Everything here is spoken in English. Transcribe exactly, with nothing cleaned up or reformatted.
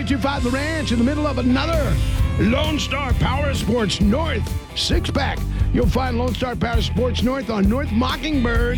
two five The Ranch in the middle of another Lone Star Power Sports North six-pack. You'll find Lone Star Power Sports North on North Mockingbird